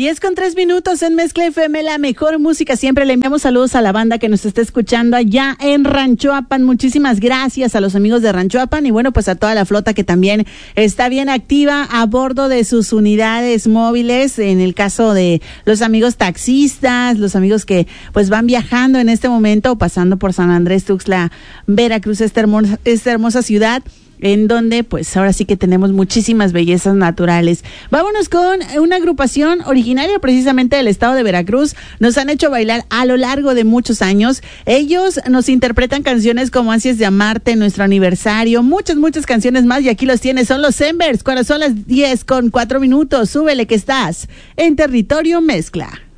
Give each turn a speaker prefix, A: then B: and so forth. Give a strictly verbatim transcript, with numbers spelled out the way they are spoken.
A: diez con tres minutos en Mezcla F M, la mejor música siempre. Le enviamos saludos a la banda que nos está escuchando allá en Ranchoapan. Muchísimas gracias a los amigos de Ranchoapan y bueno, pues a toda la flota que también está bien activa a bordo de sus unidades móviles. En el caso de los amigos taxistas, los amigos que pues van viajando en este momento, pasando por San Andrés, Tuxtla, Veracruz, esta hermosa, esta hermosa ciudad, en donde pues ahora sí que tenemos muchísimas bellezas naturales. Vámonos con una agrupación originaria precisamente del estado de Veracruz. Nos han hecho bailar a lo largo de muchos años. Ellos nos interpretan canciones como Ansias de Amarte, Nuestro Aniversario, muchas, muchas canciones más, y aquí los tienes, son los Embers, cuando son las diez con cuatro minutos. Súbele que estás en Territorio Mezcla.